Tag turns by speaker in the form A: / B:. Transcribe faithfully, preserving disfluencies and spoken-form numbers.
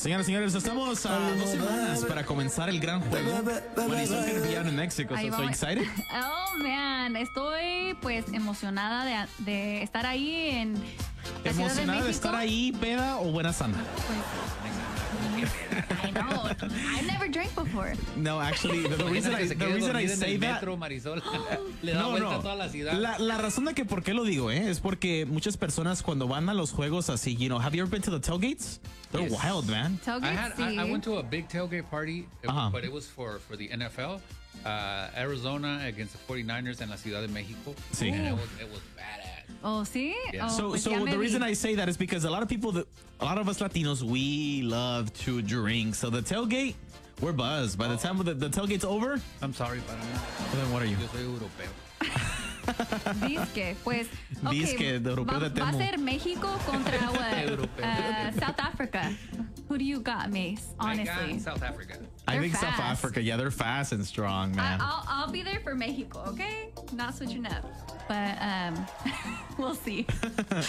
A: Señoras y señores, estamos a dos semanas para comenzar el gran juego. When he's going to be out in Mexico, so, so excited.
B: Oh, man, estoy pues emocionada de, de estar ahí en la Ciudad de
A: Emocionada
B: México.
A: de estar ahí, peda o buena sana.
B: I know. I've never drank before.
A: No, actually, the, the reason I, the reason I say that.
C: Metro, Marisol, le da
A: No,
C: vuelta
A: no.
C: a toda la ciudad.
A: La, la razón de que por qué lo digo, eh, es porque muchas personas cuando van a los juegos así, you know, have you ever been to the tailgates? They're
C: Yes.
A: wild, man.
B: Tailgate,
C: I had
B: sí.
C: I, I went to a big tailgate party, it-
A: Uh-huh.
C: but it was for for the N F L, uh, Arizona against the forty-niners en la Ciudad de México.
A: Sí.
C: And it was it was badass.
B: Oh, sí.
C: Yeah.
B: Oh,
A: So,
B: pues
A: so
B: ya me
A: the
B: vi.
A: reason I say that is because a lot of people, that, a lot of us Latinos, we love to drink. So the tailgate, we're buzzed. By the time the, the tailgate's over,
C: I'm sorry, para mí.
A: well, then what are you?
C: Yo soy europeo.
B: Disque, pues. Okay,
A: Disque, de europeo
B: va,
A: de
B: va a
A: Temo.
B: ser México contra what?
C: Europeo.
B: Uh, South Africa. Who do you got, Mace?
C: I
B: Honestly.
C: got South Africa.
A: I
B: They're
A: think South
B: fast.
A: Africa, yeah, they're fast and strong,
B: I,
A: man.
B: I'll, I'll be there for Mexico, okay? Not switching up. But um, we'll see.